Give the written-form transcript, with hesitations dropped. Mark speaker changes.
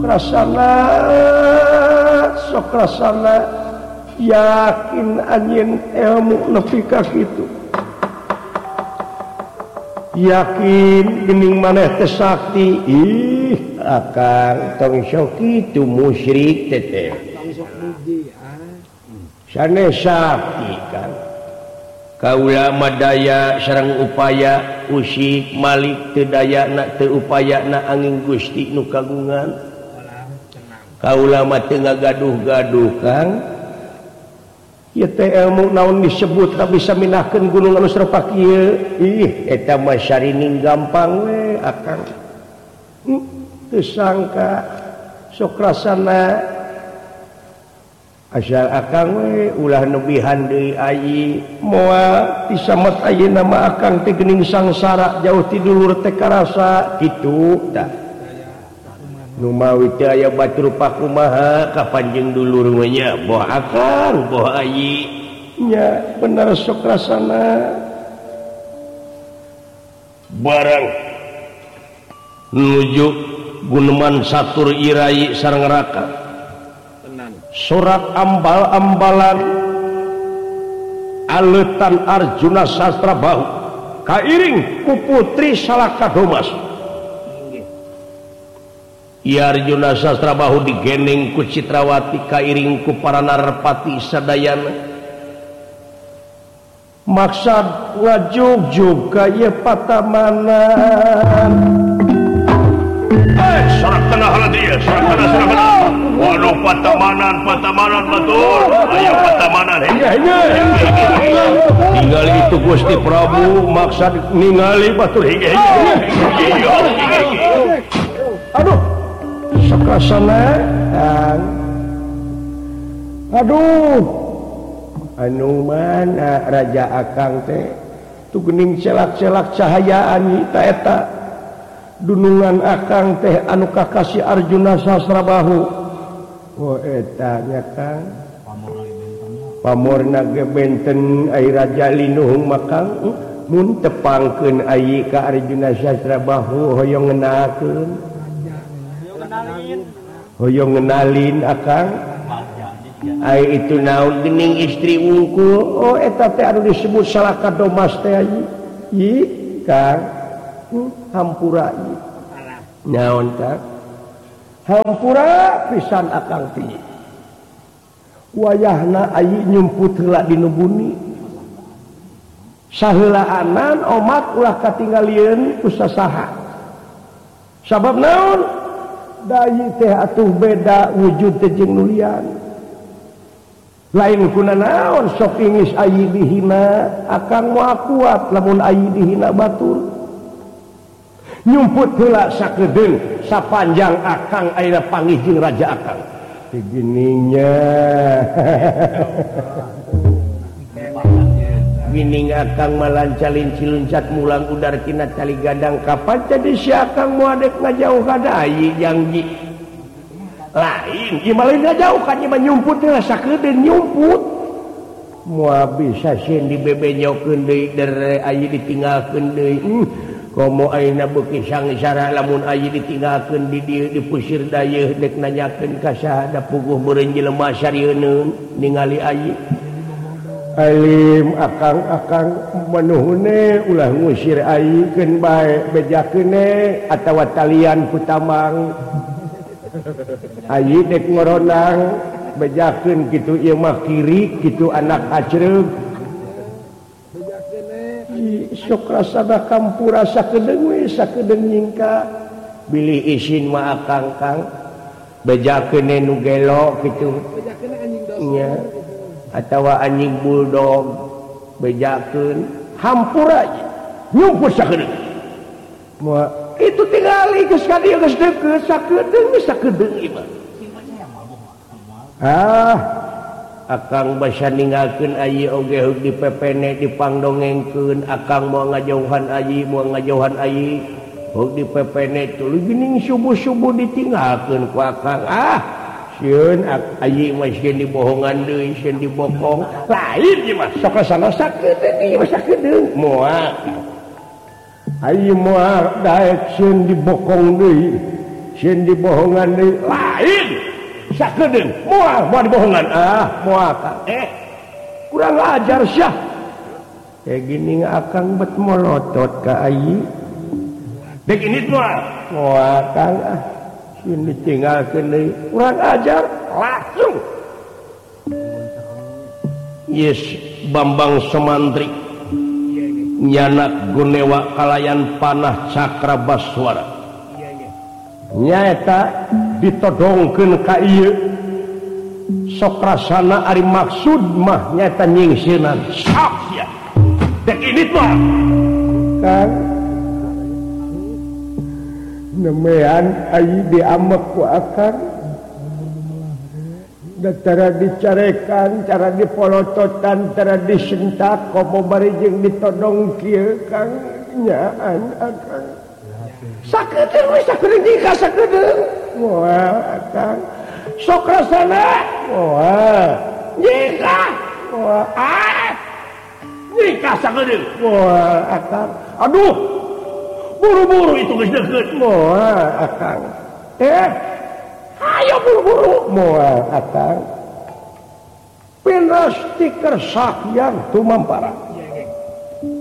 Speaker 1: sokrasana yakin anjeun ilmu nepi ka kitu yakin geuning maneh teh sakti akang tong sok kitu musyrik teh sanes sakti kan kaula madaya sareng upaya usik malik teu dayana teu upayana angin Gusti nu kagungan kaula mah teu ngagaduh-gaduh Kang ieu teh ilmu naon disebut bisa minahkeun gunung anu serupa kieu eta mah sarining gampang we akang teu sangka sok rasana asal akang we ulah nebihan deui ayi moal disamet ayeuna mah akang teh geuning sangsara jauh ti dulur teh karasa kitu tah nu mawi teh aya batur pakumaha ka panjang dulur we nya boh akang boh ayi nya bener sok rasana barang nuju guneman satur irai sareng neraka surat ambal-ambalan aleutan Arjuna Sasrabahu kairing ku putri Salakadomas Arjuna Sasrabahu digendeng ku Citrawati kairing ku para narpati sadayana maksad ngajugjug ka ieu patamanan
Speaker 2: sarak tanah haladia sarak tanah waduh patamanan batur aya patamanan
Speaker 1: ningali itu Gusti Prabu maksad ningali batur aduh sakasana aduh anu mana raja akang teh tu geuning celak-celak cahayaan ta eta dunungan akang teh anu kakasih Arjuna Sasrabahu eta nya Kang pamorna ge benten ai raja linuhung makang mun tepangkeun ai ka Arjuna Sasrabahu hoyong ngeunalkeun hoyong ngenalin akang ai itu naon geuning istri wungkul eta teh anu disebut Salakadomas teh Kang hampura naon Kang hampura pisan akang teh wayahna ai nyumput heula dina bumi saheulaanan omat ulah katingalieun ku sasaha sabab naon dayi teh atuh beda wujud teh jeung nulian lain kuna naon sok ingis ayi dihina akang moal kuat lamun ayi dihina batur nyumput heula sakedeung sapanjang akang ayeuna panggih jeung raja akang begininya gining akang malancalin ciluncat mulang udar tina tali gadang kapan jadi si akang moal dek ngajauh kada ayi janji lain gimana ngajauh kan ieu nyumput heula sakedeung nyumput moal bisa sieun dibebenyokeun deui dere ayi ditinggalkeun deui komo ayeuna beuki sangisara lamun ayi ditinggalkeun di dieu dipusir dayeuh dek nanyakeun ka saha da puguh meureun jelema sarieun ningali ayi alim akang manuhune ulah ngusir ayi keun bae bejakeun atawa talian ku tamang ayi dek ngoronang bejakeun kitu ieu mah kiri kitu anak acreug sok rasana kampura sakedeung we sakedeung nyingka bilih isin mah akang Kang bejakeun nu gelo kitu nya atawa anjing bulldog bejakeun hampura nyumput sakedeung moal itu tingali geus ka dieu geus deukeut sakedeung ieu akang basa ninggalkeun ayi oge heug dipepene dipangdongengkeun akang moal ngajauhan ayi heug dipepene tuluy geuning subuh-subuh ditinggalkeun ku akang sieun ayi mah sieun dibohongan deui sieun dibokong lain ieu mah sok rasana sakedeung ieu mah sakedeung moal ayi moal daek sieun dibokong deui dibohongan lain dibohongan kurang ajar Syah kayak gini akan bet melotot ini tinggal kurang ajar langsung Yes Bambang Semantri nyanak Gunewa Kalayan Panah Cakra Baswara nyata ditodongkeun ka ieu sok rasana ari maksud mah nyata nyingsinan sok sia dek ini mah kan nemean ai diamek ku akar da cara dicarekan cara dipolototan cara disentak komo bari jeung ditodong kieu kang nyaan akang sakedeung we sakedeung jika sakedeung moal akang sok rasana moal jika moal jika sakedeung moal akang aduh buru-buru itu geus deukeut moal akang ayo buru-buru moal akang pinas ti kersak yang tumampara